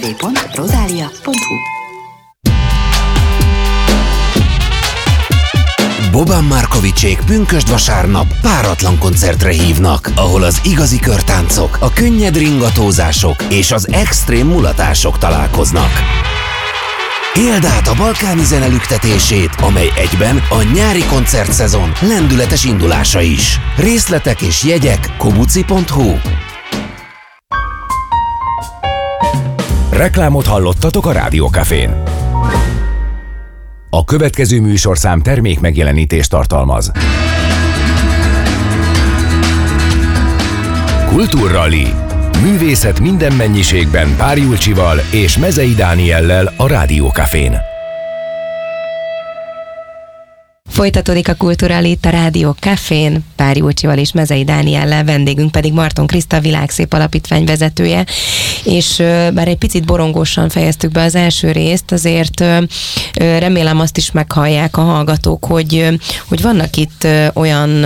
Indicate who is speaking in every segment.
Speaker 1: www.rodalia.hu.
Speaker 2: Boban Markovicsék pünkösd vasárnap páratlan koncertre hívnak, ahol az igazi körtáncok, a könnyed ringatózások és az extrém mulatások találkoznak. Éld át a balkáni zene lüktetését, amely egyben a nyári koncertszezon lendületes indulása is. Részletek és jegyek kobuci.hu.
Speaker 3: Reklámot hallottatok a Rádiókafén. A következő műsorszám termék megjelenítést tartalmaz. Kultúrrali. Művészet minden mennyiségben Pár Julcsival és Mezei Dániellel a Rádiókafén.
Speaker 4: Folytatódik a Kultúrrali itt a Rádiókafén, Pár Julcsival és Mezei Dániellel, vendégünk pedig Marton Kriszta, Világszép Alapítvány vezetője, és bár egy picit borongósan fejeztük be az első részt, azért remélem azt is meghallják a hallgatók, hogy vannak itt olyan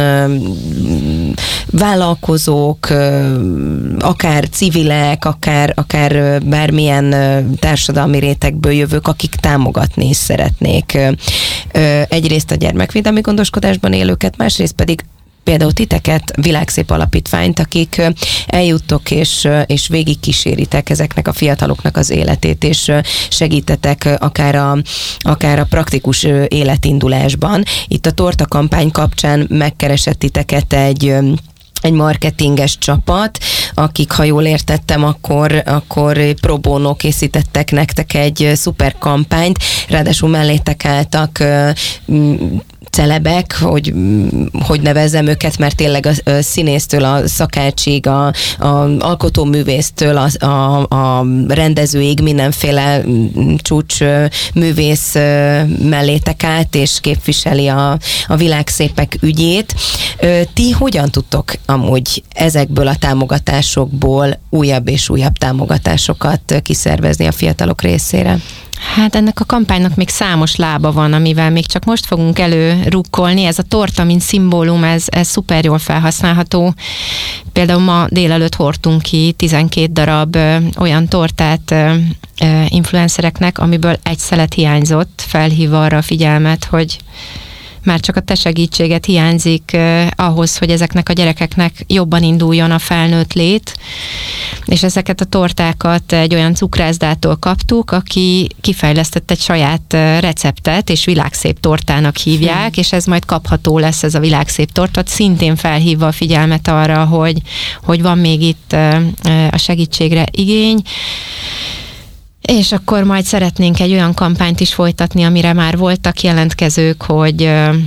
Speaker 4: vállalkozók, akár civilek, akár bármilyen társadalmi rétegből jövők, akik támogatni is szeretnék egyrészt a gyermekvédelmi gondoskodásban élőket, másrészt pedig például titeket, Világszép Alapítványt, akik eljuttok és végigkíséritek ezeknek a fiataloknak az életét, és segítetek akár a praktikus életindulásban. Itt a torta kampány kapcsán megkeresett titeket egy marketinges csapat, akik, ha jól értettem, akkor pro bono készítettek nektek egy szuper kampányt, ráadásul mellétek álltak celebek, hogy nevezzem őket, mert tényleg a színésztől, a szakácsig, a alkotóművésztől, a rendezőig mindenféle csúcs művész mellétek állt, és képviseli a világszépek ügyét. Ti hogyan tudtok amúgy ezekből a támogatásokból újabb és újabb támogatásokat kiszervezni a fiatalok részére?
Speaker 5: Hát ennek a kampánynak még számos lába van, amivel még csak most fogunk előrukkolni. Ez a torta, mint szimbólum, ez szuper jól felhasználható. Például ma délelőtt hordtunk ki 12 darab olyan tortát influencereknek, amiből egy szelet hiányzott, felhívva arra a figyelmet, hogy már csak a te segítséget hiányzik ahhoz, hogy ezeknek a gyerekeknek jobban induljon a felnőtt lét, és ezeket a tortákat egy olyan cukrászdától kaptuk, aki kifejlesztett egy saját receptet, és Világszép tortának hívják, és ez majd kapható lesz, ez a Világszép torta, szintén felhívva a figyelmet arra, hogy van még itt a segítségre igény. És akkor majd szeretnénk egy olyan kampányt is folytatni, amire már voltak jelentkezők, hogy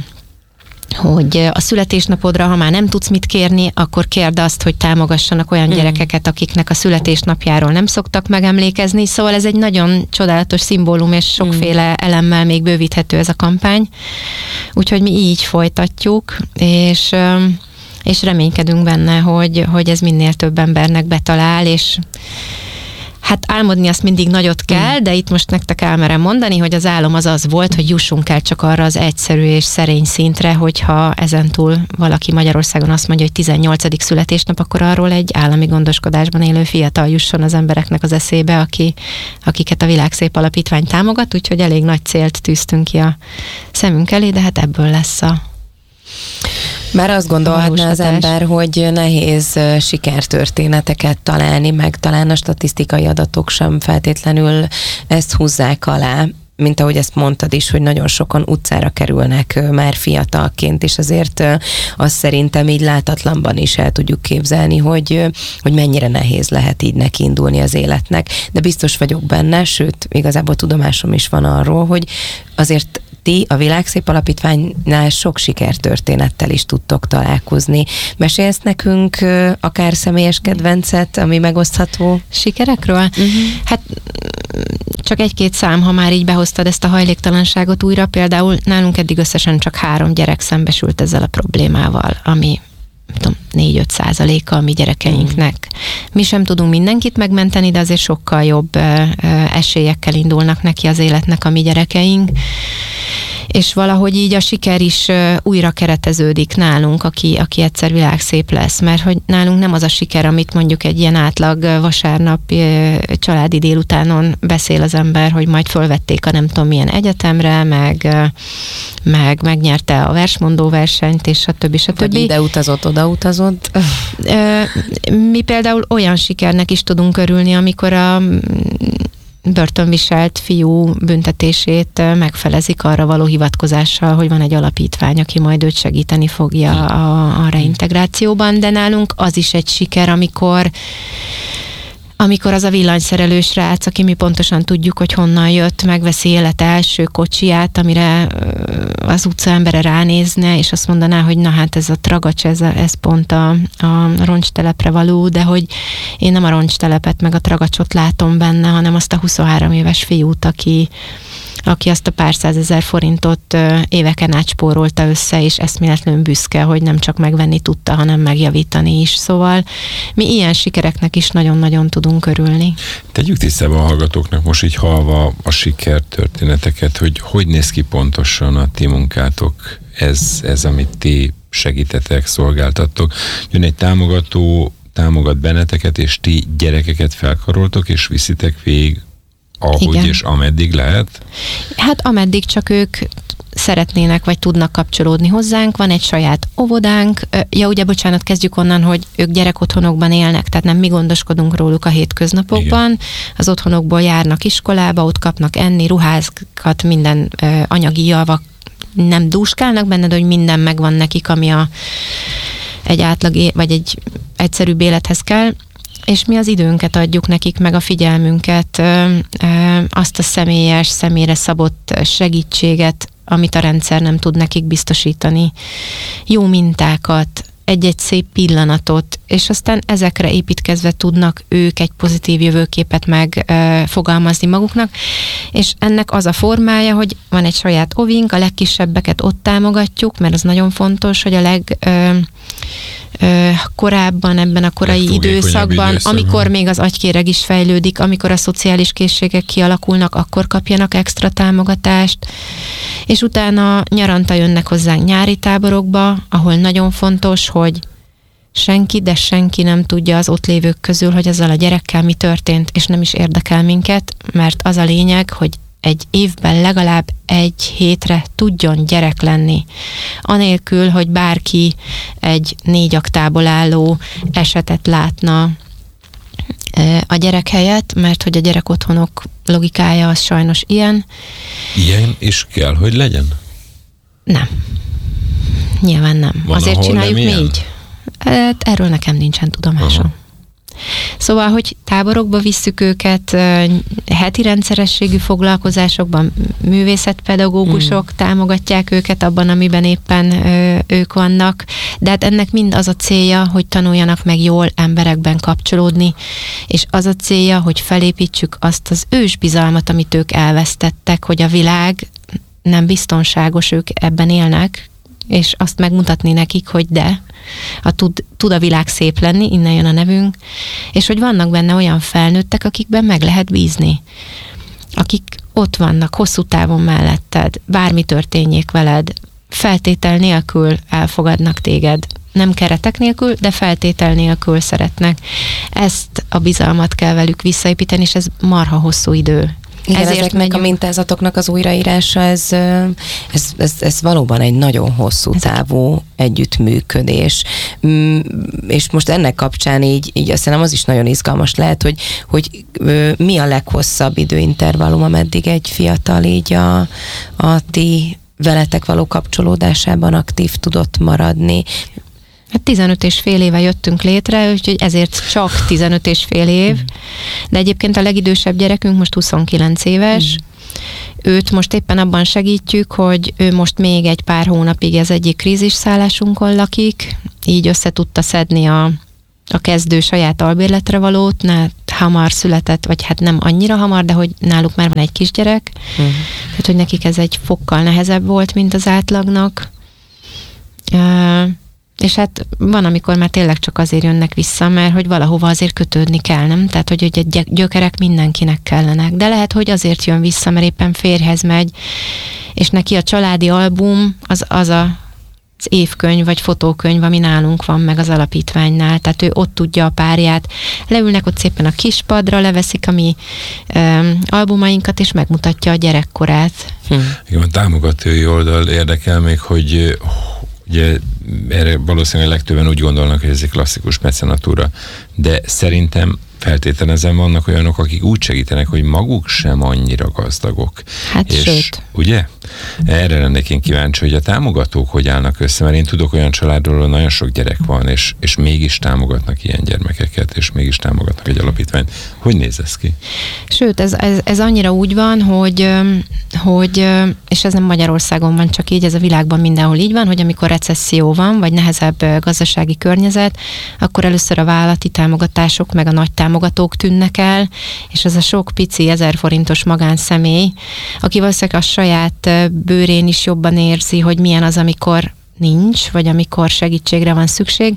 Speaker 5: a születésnapodra, ha már nem tudsz mit kérni, akkor kérd azt, hogy támogassanak olyan gyerekeket, akiknek a születésnapjáról nem szoktak megemlékezni. Szóval ez egy nagyon csodálatos szimbólum, és sokféle elemmel még bővíthető ez a kampány. Úgyhogy mi így folytatjuk, és reménykedünk benne, hogy ez minél több embernek betalál, és hát álmodni azt mindig nagyot kell, de itt most nektek elmerem mondani, hogy az álom az volt, hogy jussunk el csak arra az egyszerű és szerény szintre, hogyha ezentúl valaki Magyarországon azt mondja, hogy 18. születésnap, akkor arról egy állami gondoskodásban élő fiatal jusson az embereknek az eszébe, akiket a Világszép Alapítvány támogat, úgyhogy elég nagy célt tűztünk ki a szemünk elé, de hát ebből lesz
Speaker 4: Már azt gondolhatná az ember, hogy nehéz sikertörténeteket találni, meg talán a statisztikai adatok sem feltétlenül ezt húzzák alá, mint ahogy ezt mondtad is, hogy nagyon sokan utcára kerülnek már fiatalként, és azért azt szerintem így látatlanban is el tudjuk képzelni, hogy mennyire nehéz lehet így nekiindulni az életnek. De biztos vagyok benne, sőt, igazából tudomásom is van arról, hogy azért ti a Világszép Alapítványnál sok sikertörténettel is tudtok találkozni. Mesélsz nekünk akár személyes kedvencet, ami megosztható?
Speaker 5: Sikerekről? Hát csak egy-két szám, ha már így behoztad ezt a hajléktalanságot újra, például nálunk eddig összesen csak 3 gyerek szembesült ezzel a problémával, ami 4-5% a mi gyerekeinknek. Mi sem tudunk mindenkit megmenteni, de azért sokkal jobb esélyekkel indulnak neki az életnek a mi gyerekeink. és valahogy így a siker is újra kereteződik nálunk, aki egyszer világszép lesz, mert hogy nálunk nem az a siker, amit mondjuk egy ilyen átlag vasárnap családi délutánon beszél az ember, hogy majd fölvették a nem tudom milyen egyetemre, meg megnyerte a versmondó versenyt, és stb.
Speaker 4: Vagy ide utazott, oda utazott.
Speaker 5: Mi például olyan sikernek is tudunk örülni, amikor a börtönviselt fiú büntetését megfelezik arra való hivatkozással, hogy van egy alapítvány, aki majd őt segíteni fogja a reintegrációban, de nálunk az is egy siker, amikor az a villanyszerelő srác, aki mi pontosan tudjuk, hogy honnan jött, megveszi élete első kocsiját, amire az utca embere ránézne, és azt mondaná, hogy na hát ez a tragacs, ez pont a roncstelepre való, de hogy én nem a roncstelepet meg a tragacsot látom benne, hanem azt a 23 éves fiút, aki azt a pár százezer forintot éveken át spórolta össze, és eszméletlenül büszke, hogy nem csak megvenni tudta, hanem megjavítani is. Szóval mi ilyen sikereknek is nagyon-nagyon tudunk örülni.
Speaker 1: Tegyük tisztában a hallgatóknak most így hallva a sikertörténeteket, hogy néz ki pontosan a ti munkátok, ez amit ti segítetek, szolgáltattok. Jön egy támogató, támogat benneteket, és ti gyerekeket felkaroltok, és viszitek végig ahogy igen. És ameddig lehet?
Speaker 5: Hát ameddig csak ők szeretnének, vagy tudnak kapcsolódni hozzánk. Van egy saját óvodánk. Ja, ugye, bocsánat, kezdjük onnan, hogy ők gyerekotthonokban élnek, tehát nem mi gondoskodunk róluk a hétköznapokban. Igen. Az otthonokból járnak iskolába, ott kapnak enni, ruházkat, minden anyagi javak, nem dúskálnak benne, de hogy minden megvan nekik, ami egy átlag, vagy egy egyszerűbb élethez kell. És mi az időnket adjuk nekik, meg a figyelmünket, azt a személyre szabott segítséget, amit a rendszer nem tud nekik biztosítani. Jó mintákat, egy-egy szép pillanatot, és aztán ezekre építkezve tudnak ők egy pozitív jövőképet megfogalmazni maguknak, és ennek az a formája, hogy van egy saját ovink, a legkisebbeket ott támogatjuk, mert az nagyon fontos, hogy a korábban, ebben a korai időszakban, amikor még az agykéreg is fejlődik, amikor a szociális készségek kialakulnak, akkor kapjanak extra támogatást, és utána nyaranta jönnek hozzánk nyári táborokba, ahol nagyon fontos, hogy senki, de senki nem tudja az ott lévők közül, hogy azzal a gyerekkel mi történt, és nem is érdekel minket, mert az a lényeg, hogy egy évben legalább egy hétre tudjon gyerek lenni. Anélkül, hogy bárki egy 4 aktából álló esetet látna a gyerek helyett, mert hogy a gyerekotthonok logikája az sajnos ilyen.
Speaker 1: Ilyen is kell, hogy legyen?
Speaker 5: Nem. Nyilván nem.
Speaker 1: Van,
Speaker 5: azért csináljuk mi így. Erről nekem nincsen tudomásom. Aha. Szóval, hogy táborokba visszük őket, heti rendszerességű foglalkozásokban művészetpedagógusok támogatják őket abban, amiben éppen ők vannak, de hát ennek mind az a célja, hogy tanuljanak meg jól emberekben kapcsolódni, és az a célja, hogy felépítsük azt az ősbizalmat, amit ők elvesztettek, hogy a világ nem biztonságos, ők ebben élnek, és azt megmutatni nekik, hogy tud a világ szép lenni, innen jön a nevünk, és hogy vannak benne olyan felnőttek, akikben meg lehet bízni. Akik ott vannak, hosszú távon melletted, bármi történjék veled, feltétel nélkül elfogadnak téged. Nem keretek nélkül, de feltétel nélkül szeretnek. Ezt a bizalmat kell velük visszaépíteni, és ez marha hosszú idő.
Speaker 4: Igen, ezeknek a mintázatoknak az újraírása, ez valóban egy nagyon hosszú távú együttműködés. És most ennek kapcsán így azt hiszem az is nagyon izgalmas lehet, hogy mi a leghosszabb időintervallum, ameddig egy fiatal így a ti veletek való kapcsolódásában aktív tudott maradni.
Speaker 5: Hát 15 és fél éve jöttünk létre, úgyhogy ezért csak 15 és fél év. De egyébként a legidősebb gyerekünk most 29 éves. Őt most éppen abban segítjük, hogy ő most még egy pár hónapig az egyik krízisszállásunkon lakik, így össze tudta szedni a kezdő saját albérletre valót, hamar született, vagy hát nem annyira hamar, de hogy náluk már van egy kisgyerek. Tehát, hogy nekik ez egy fokkal nehezebb volt, mint az átlagnak. És hát van, amikor már tényleg csak azért jönnek vissza, mert hogy valahova azért kötődni kell, nem? Tehát, hogy a gyökerek mindenkinek kellenek. De lehet, hogy azért jön vissza, mert éppen férjhez megy, és neki a családi album az évkönyv vagy fotókönyv, ami nálunk van meg az alapítványnál, tehát ő ott tudja a párját, leülnek ott szépen a kispadra, leveszik a mi albumainkat, és megmutatja a gyerekkorát.
Speaker 1: Igen, a támogatói oldal érdekel még, hogy ugye erre valószínűleg legtöbben úgy gondolnak, hogy ez egy klasszikus mecenatúra, de szerintem feltételezem, vannak olyanok, akik úgy segítenek, hogy maguk sem annyira gazdagok.
Speaker 5: Hát
Speaker 1: és,
Speaker 5: sőt.
Speaker 1: Ugye? Erre lennék én kíváncsi, hogy a támogatók hogy állnak össze, mert én tudok olyan családról, hogy nagyon sok gyerek van, és mégis támogatnak ilyen gyermekeket, és mégis támogatnak egy alapítványt. Hogy néz ez ki?
Speaker 5: Sőt, ez annyira úgy van, hogy és ez nem Magyarországon van csak így, ez a világban mindenhol így van, hogy amikor recesszió van, vagy nehezebb gazdasági környezet, akkor először a vállalati támogatások, meg a nagy támogatók tűnnek el, és az a sok pici 1000 forintos magánszemély, aki valószínűleg a saját bőrén is jobban érzi, hogy milyen az, amikor nincs, vagy amikor segítségre van szükség.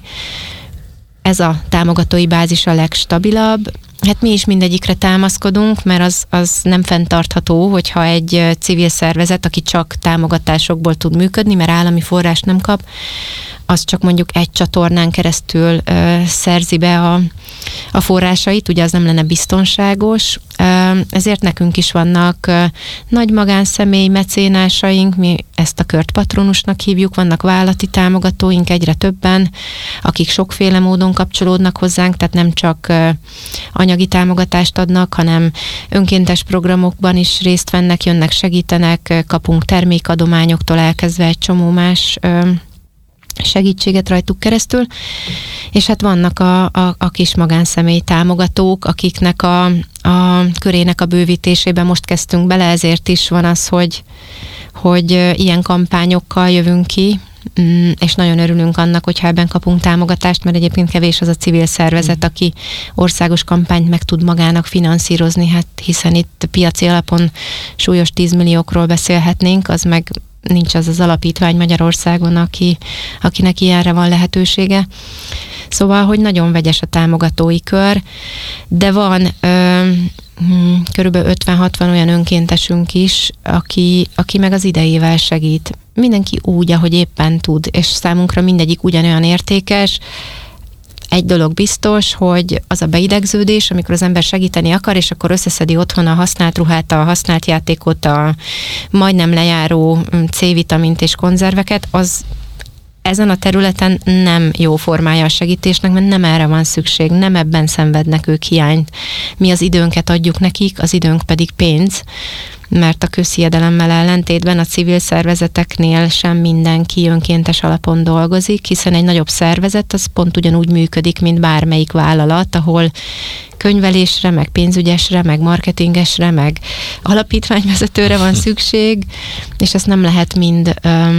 Speaker 5: Ez a támogatói bázis a legstabilabb. Hát mi is mindegyikre támaszkodunk, mert az nem fenntartható, hogyha egy civil szervezet, aki csak támogatásokból tud működni, mert állami forrást nem kap, az csak mondjuk egy csatornán keresztül szerzi be a forrásait, ugye az nem lenne biztonságos. Ezért nekünk is vannak nagy magánszemély mecénásaink, mi ezt a kört patronusnak hívjuk, vannak vállalati támogatóink egyre többen, akik sokféle módon kapcsolódnak hozzánk, tehát nem csak anyagi támogatást adnak, hanem önkéntes programokban is részt vennek, jönnek, segítenek, kapunk termékadományoktól elkezdve egy csomó más segítséget rajtuk keresztül, és hát vannak a kis magánszemély támogatók, akiknek a körének a bővítésében most kezdtünk bele, ezért is van az, hogy ilyen kampányokkal jövünk ki, és nagyon örülünk annak, hogyha ebben kapunk támogatást, mert egyébként kevés az a civil szervezet, aki országos kampányt meg tud magának finanszírozni, hát hiszen itt piaci alapon súlyos 10 milliókról beszélhetnénk, az meg nincs az alapítvány Magyarországon, akinek ilyenre van lehetősége. Szóval, hogy nagyon vegyes a támogatói kör, de van körülbelül 50-60 olyan önkéntesünk is, aki meg az idejével segít. Mindenki úgy, ahogy éppen tud, és számunkra mindegyik ugyanolyan értékes. Egy dolog biztos, hogy az a beidegződés, amikor az ember segíteni akar, és akkor összeszedi otthon a használt ruhát, a használt játékot, a majdnem lejáró C-vitamint és konzerveket, az ezen a területen nem jó formája a segítésnek, mert nem erre van szükség, nem ebben szenvednek ők hiányt. Mi az időnket adjuk nekik, az időnk pedig pénz, mert a közhiedelemmel ellentétben a civil szervezeteknél sem mindenki önkéntes alapon dolgozik, hiszen egy nagyobb szervezet az pont ugyanúgy működik, mint bármelyik vállalat, ahol könyvelésre, meg pénzügyesre, meg marketingesre, meg alapítványvezetőre van szükség, és ezt nem lehet mind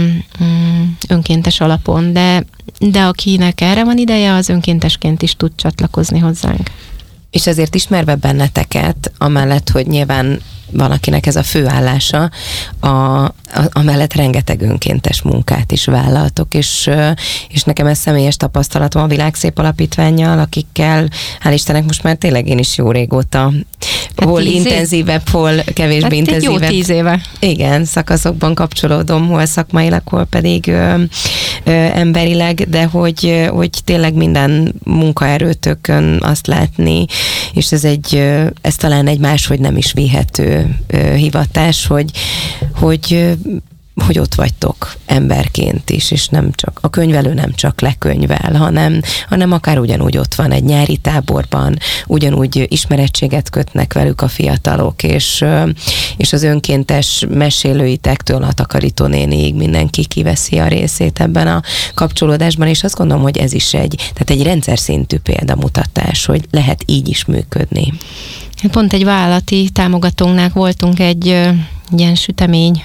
Speaker 5: önkéntes alapon, de akinek erre van ideje, az önkéntesként is tud csatlakozni hozzánk.
Speaker 4: És ezért ismerve benneteket, amellett, hogy nyilván van, akinek ez a főállása, amellett rengeteg önkéntes munkát is vállaltok, és nekem ez személyes tapasztalatom a Világszép Alapítvánnyal, akikkel, hál' Istennek most már tényleg én is jó régóta, hol intenzívebb, hol kevésbé intenzívebb.
Speaker 5: Jó 10 éve.
Speaker 4: Igen, szakaszokban kapcsolódom, hol szakmailag, hol pedig emberileg, de hogy tényleg minden munkaerőtökön azt látni, és ez talán egy máshogy nem is vihető hivatás, hogy ott vagytok emberként is, és nem csak, a könyvelő nem csak lekönyvel, hanem akár ugyanúgy ott van egy nyári táborban, ugyanúgy ismerettséget kötnek velük a fiatalok, és az önkéntes mesélőitektől a takarítónéniig mindenki kiveszi a részét ebben a kapcsolódásban, és azt gondolom, hogy ez is tehát egy rendszer szintű példamutatás, hogy lehet így is működni.
Speaker 5: Pont egy vállalati támogatónknál voltunk egy ilyen sütemény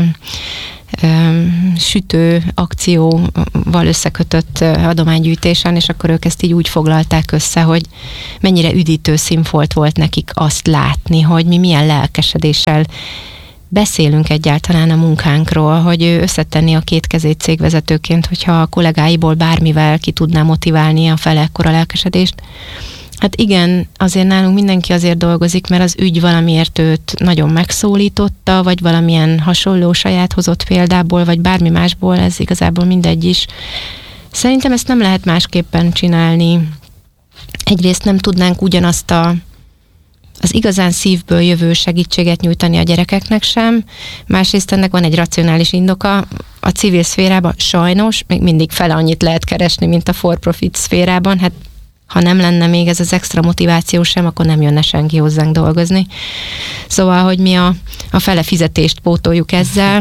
Speaker 5: sütő akcióval összekötött adománygyűjtésen, és akkor ők ezt így úgy foglalták össze, hogy mennyire üdítő színfolt volt nekik azt látni, hogy mi milyen lelkesedéssel beszélünk egyáltalán a munkánkról, hogy ő összetenni a két kezét cégvezetőként, hogyha a kollégáiból bármivel ki tudná motiválni a fele ekkora lelkesedést, Hát igen, azért nálunk mindenki azért dolgozik, mert az ügy valamiért őt nagyon megszólította, vagy valamilyen hasonló saját hozott példából, vagy bármi másból, ez igazából mindegy is. Szerintem ezt nem lehet másképpen csinálni. Egyrészt nem tudnánk ugyanazt az igazán szívből jövő segítséget nyújtani a gyerekeknek sem, másrészt ennek van egy racionális indoka. A civil szférában sajnos még mindig fele annyit lehet keresni, mint a for-profit szférában. Hát ha nem lenne még ez az extra motiváció sem, akkor nem jönne senki hozzánk dolgozni. Szóval, hogy mi a fele fizetést pótoljuk ezzel,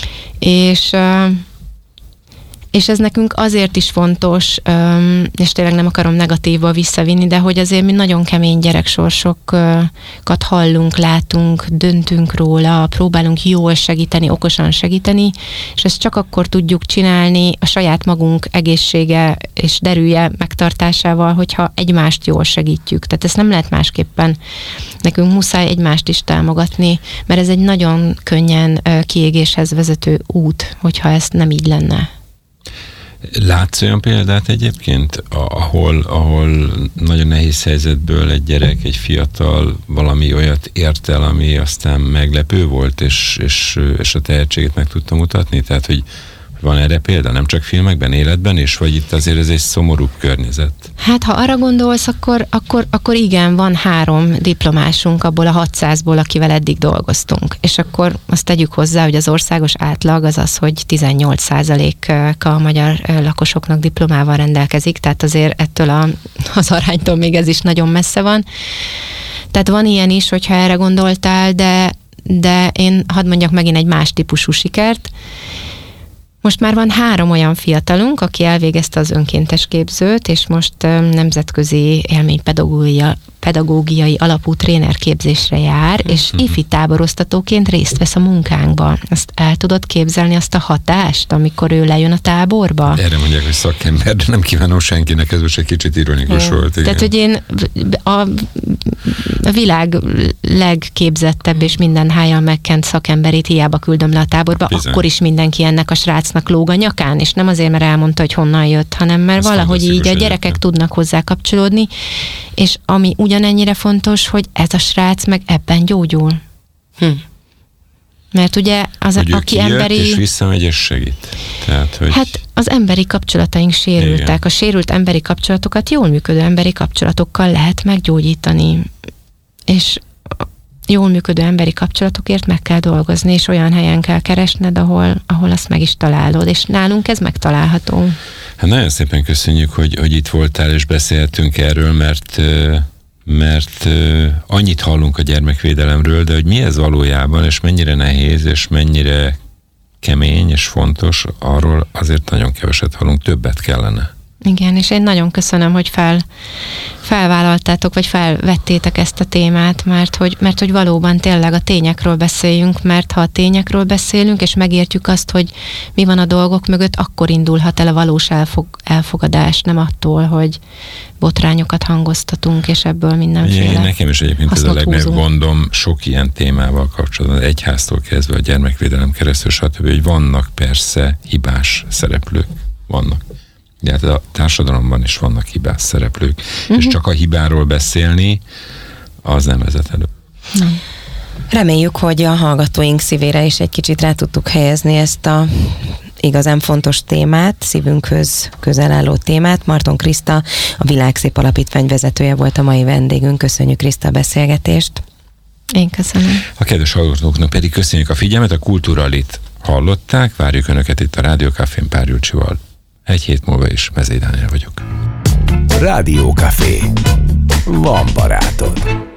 Speaker 5: és ez nekünk azért is fontos, és tényleg nem akarom negatívba visszavinni, de hogy azért mi nagyon kemény gyereksorsokat hallunk, látunk, döntünk róla, próbálunk jól segíteni, okosan segíteni, és ezt csak akkor tudjuk csinálni a saját magunk egészsége és derűje megtartásával, hogyha egymást jól segítjük. Tehát ezt nem lehet másképpen. Nekünk muszáj egymást is támogatni, mert ez egy nagyon könnyen kiégéshez vezető út, hogyha ezt nem így lenne.
Speaker 1: Látsz olyan példát egyébként, ahol nagyon nehéz helyzetből egy gyerek, egy fiatal valami olyat ért el, ami aztán meglepő volt, és a tehetségét meg tudta mutatni? Tehát, hogy van erre példa, nem csak filmekben, életben is, vagy itt azért ez egy szomorúbb környezet? Hát, ha arra gondolsz, akkor igen, van 3 diplomásunk abból a 600-ból, akivel eddig dolgoztunk. És akkor azt tegyük hozzá, hogy az országos átlag az, hogy 18%-a a magyar lakosoknak diplomával rendelkezik, tehát azért ettől az aránytól még ez is nagyon messze van. Tehát van ilyen is, hogyha erre gondoltál, de én hadd mondjak megint egy más típusú sikert. Most már van 3 olyan fiatalunk, aki elvégezte az önkéntes képzőt, és most nemzetközi élménypedagógiai alapú trénerképzésre jár, és ifi táboroztatóként részt vesz a munkánkban. Azt el tudod képzelni, azt a hatást, amikor ő lejön a táborba? Erre mondják, hogy szakember, de nem kívánom senkinek, ez most egy kicsit ironikus volt. Igen. Tehát, hogy én a világ legképzettebb és minden hájjal megkent szakemberét hiába küldöm le a táborba, bizony. Akkor is mindenki ennek a srácnak lóg a nyakán, és nem azért, mert elmondta, hogy honnan jött, hanem mert ezt valahogy így a gyerekek tudnak hozzá kapcsolódni, és ami ugyanennyire fontos, hogy ez a srác meg ebben gyógyul. Mert ugye az, hogy aki emberi... és visszamegy és segít. Tehát, hogy... Hát az emberi kapcsolataink sérültek. Igen. A sérült emberi kapcsolatokat jól működő emberi kapcsolatokkal lehet meggyógyítani. És jól működő emberi kapcsolatokért meg kell dolgozni, és olyan helyen kell keresned, ahol azt meg is találod. És nálunk ez megtalálható. Hát nagyon szépen köszönjük, hogy itt voltál, és beszélhetünk erről, mert annyit hallunk a gyermekvédelemről, de hogy mi ez valójában, és mennyire nehéz, és mennyire kemény, és fontos, arról azért nagyon keveset hallunk, többet kellene. Igen, és én nagyon köszönöm, hogy felvállaltátok, vagy felvettétek ezt a témát, mert hogy valóban tényleg a tényekről beszéljünk, mert ha a tényekről beszélünk, és megértjük azt, hogy mi van a dolgok mögött, akkor indulhat el a valós elfogadás, nem attól, hogy botrányokat hangoztatunk, és ebből mindenféle nekem is egyébként ez a legnagyobb gondom sok ilyen témával kapcsolatban, egyháztól kezdve a gyermekvédelem keresztül, stb., hogy vannak persze hibás szereplők, vannak. De hát a társadalomban is vannak hibás szereplők, és csak a hibáról beszélni, az nem vezet elő. Nem. Reméljük, hogy a hallgatóink szívére is egy kicsit rá tudtuk helyezni ezt a igazán fontos témát, szívünkhöz közel álló témát. Marton Kriszta, a Világszép Alapítvány vezetője volt a mai vendégünk. Köszönjük, Kriszta, a beszélgetést. Én köszönöm. A kedves hallgatóknak pedig köszönjük a figyelmet, a Kulturalit hallották, várjuk Önöket itt a Rádió Cafén Pár Julcsival. Egy hét múlva is Mezei Dániel vagyok.
Speaker 3: Rádió Café. Van barátod.